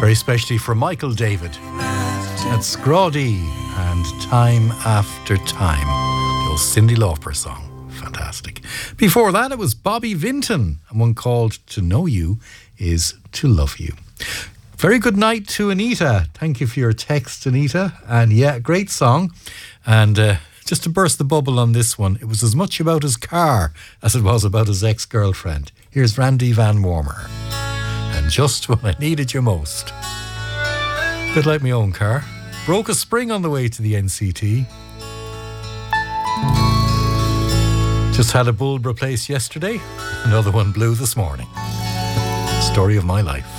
Very specially for Michael David. That's Grawdy and Time After Time, the old Cyndi Lauper song. Fantastic. Before that, it was Bobby Vinton, and one called To Know You Is To Love You. Very good night to Anita. Thank you for your text, Anita. And yeah, great song. And just to burst the bubble on this one, it was as much about his car as it was about his ex-girlfriend. Here's Randy Van Warmer. And just when I needed you most. Bit like my own car. Broke a spring on the way to the NCT. Just had a bulb replaced yesterday. Another one blew this morning. Story of my life.